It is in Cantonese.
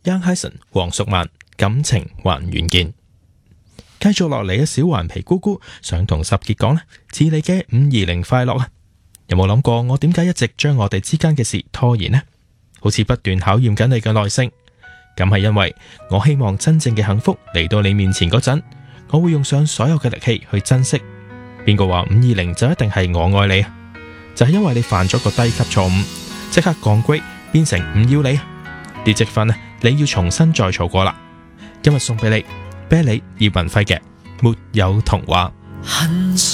Young Hysan 黃淑曼感情還緣見。繼續落嚟嘅小環皮姑姑想同十傑講呢，致你嘅520快樂啊！有冇諗過我點解一直將我哋之間嘅事拖延呢？好似不斷考驗緊你嘅耐性。咁係因為我希望真正嘅幸福嚟到你面前嗰陣，我會用上所有嘅力氣去珍惜。邊個話520就一定係我愛你啊？就係因為你犯咗個低級錯誤，即刻降 grade 變成唔要你，啲積分你要重新再儲過啦。今日送俾你啤梨葉文輝嘅沒有童話。